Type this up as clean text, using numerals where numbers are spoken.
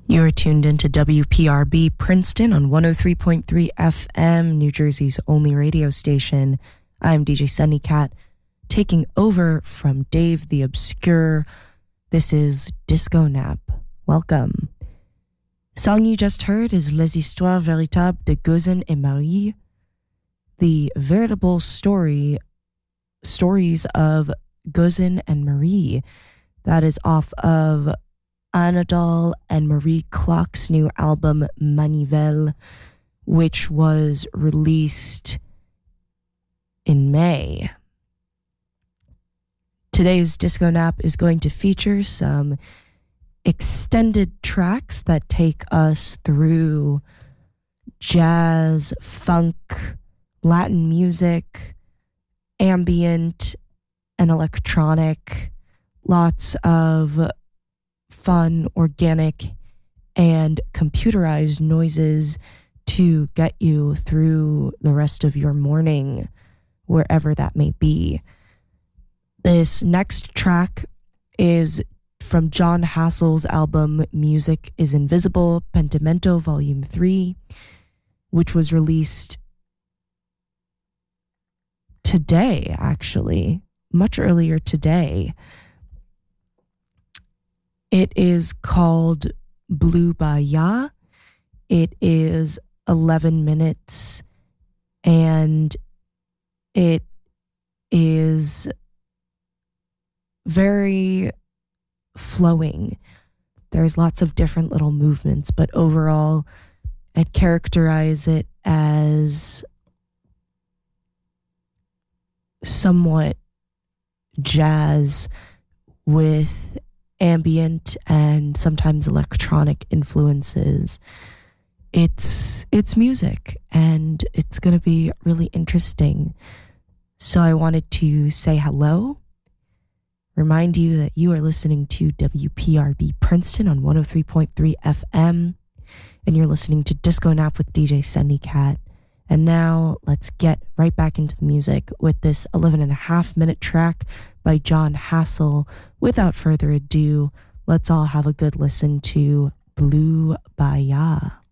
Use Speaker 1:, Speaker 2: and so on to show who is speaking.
Speaker 1: You're tuned into WPRB Princeton on 103.3 FM, New Jersey's only radio station. I'm DJ Sunny Cat, taking over from Dave the Obscure. This is Disco Nap. Welcome. Song you just heard is Les Histoires Véritables de Gozen et Marie, the veritable stories of Gozen and Marie. That is off of Anadol and Marie Klock's new album Manivelle, which was released in May. Today's Disco Nap is going to feature some extended tracks that take us through jazz, funk, Latin music, ambient, and electronic. Lots of fun, organic, and computerized noises to get you through the rest of your morning, wherever that may be. This next track is from John Hassel's album Music is Invisible, Pentimento Volume 3, which was released today, actually, much earlier today. It is called Blue Bahia. It is 11 minutes, and it is very flowing. There's lots of different little movements, but overall, I'd characterize it as somewhat jazz with ambient and sometimes electronic influences. It's music, and it's going to be really interesting. So I wanted to say hello, remind you that you are listening to WPRB Princeton on 103.3 FM, and you're listening to Disco Nap with DJ Sunny Cat. And now let's get right back into the music with this 11.5-minute track by John Hassel. Without further ado, let's all have a good listen to Blue Bahia.